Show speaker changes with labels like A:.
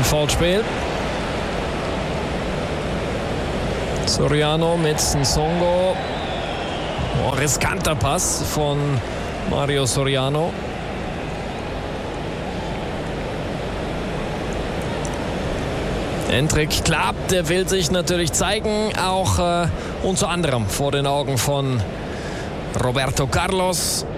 A: ein Foulspiel. Soriano mit Nsongo. Riskanter Pass von Mario Soriano. Endrick klappt, der will sich natürlich zeigen, auch unter anderem vor den Augen von Roberto Carlos.